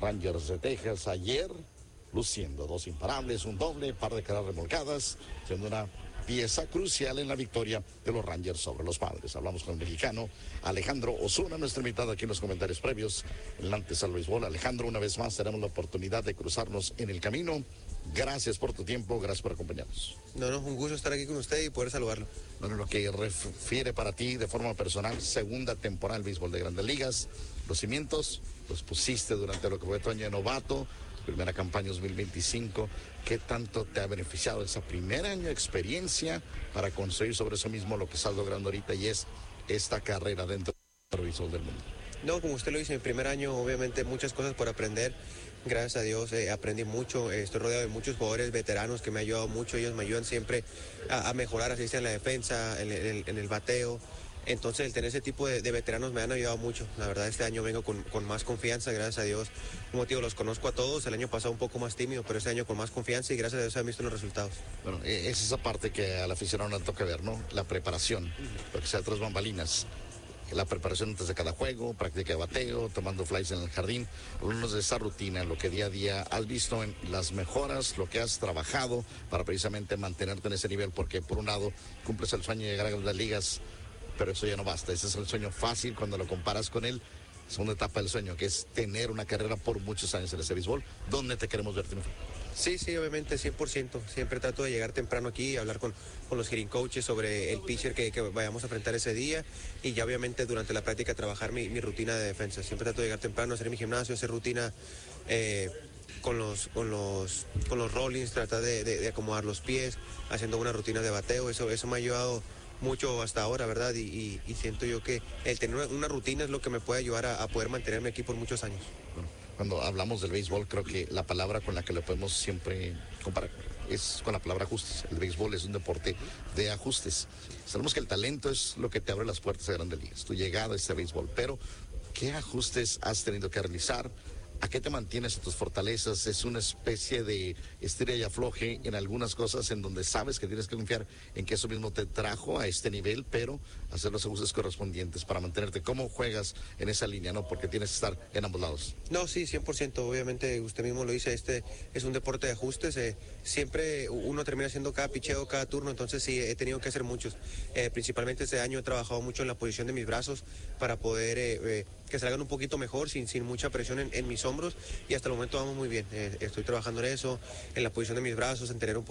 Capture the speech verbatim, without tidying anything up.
Rangers de Texas ayer, luciendo dos imparables, un doble, par de carreras remolcadas, siendo una pieza crucial en la victoria de los Rangers sobre los Padres. Hablamos con el mexicano Alejandro Osuna, nuestro invitado aquí en los comentarios previos en la antes al béisbol. Alejandro, una vez más tenemos la oportunidad de cruzarnos en el camino. Gracias por tu tiempo, gracias por acompañarnos. No, no, un gusto estar aquí con usted y poder saludarlo. Bueno, lo que refiere para ti de forma personal, segunda temporada del béisbol de Grandes Ligas, los cimientos los pusiste durante lo que fue tu año de novato, primera campaña dos mil veinticinco. ¿Qué tanto te ha beneficiado esa primer año de experiencia para construir sobre eso mismo lo que estás logrando ahorita y es esta carrera dentro del béisbol del mundo? No, como usted lo dice, mi primer año, obviamente muchas cosas por aprender. Gracias a Dios eh, aprendí mucho, eh, estoy rodeado de muchos jugadores veteranos que me han ayudado mucho, ellos me ayudan siempre a, a mejorar, así sea en la defensa, en, en, en el bateo. Entonces el tener ese tipo de, de veteranos me han ayudado mucho. La verdad este año vengo con, con más confianza, gracias a Dios. Como te digo, los conozco a todos, el año pasado un poco más tímido, pero este año con más confianza y gracias a Dios se han visto los resultados. Bueno, es esa parte que al aficionado no le toca ver, ¿no? La preparación, porque sea tras bambalinas. La preparación antes de cada juego, práctica de bateo, tomando flies en el jardín, algunos de esa rutina, lo que día a día has visto en las mejoras, lo que has trabajado para precisamente mantenerte en ese nivel, porque por un lado cumples el sueño de llegar a las ligas, pero eso ya no basta, ese es el sueño fácil cuando lo comparas con él, segunda etapa del sueño, que es tener una carrera por muchos años en ese béisbol. ¿Dónde te queremos ver triunfar? Sí, sí, obviamente, cien por ciento. Siempre trato de llegar temprano aquí y hablar con, con los hitting coaches sobre el pitcher que, que vayamos a enfrentar ese día y ya obviamente durante la práctica trabajar mi, mi rutina de defensa. Siempre trato de llegar temprano, hacer mi gimnasio, hacer rutina eh, con los con los con los rollings, tratar de, de, de acomodar los pies, haciendo una rutina de bateo. Eso, eso me ha ayudado mucho hasta ahora, ¿verdad? Y, y, y siento yo que el tener una, una rutina es lo que me puede ayudar a, a poder mantenerme aquí por muchos años. Bueno, cuando hablamos del béisbol, creo que la palabra con la que lo podemos siempre comparar es con la palabra ajustes. El béisbol es un deporte de ajustes. Sabemos que el talento es lo que te abre las puertas a Grandes Ligas, tu llegada a este béisbol, pero ¿qué ajustes has tenido que realizar? ¿A qué te mantienes en tus fortalezas? Es una especie de estira y afloje en algunas cosas en donde sabes que tienes que confiar en que eso mismo te trajo a este nivel, pero hacer los ajustes correspondientes para mantenerte. ¿Cómo juegas en esa línea, no? Porque tienes que estar en ambos lados. No, sí, cien por ciento. Obviamente usted mismo lo dice, este es un deporte de ajustes. Eh, siempre uno termina haciendo cada picheo, cada turno, entonces sí, he tenido que hacer muchos. Eh, principalmente este año he trabajado mucho en la posición de mis brazos para poder eh, eh, que salgan un poquito mejor, sin, sin mucha presión en, en mis hombros y hasta el momento vamos muy bien. Eh, estoy trabajando en eso, en la posición de mis brazos, en tener un poco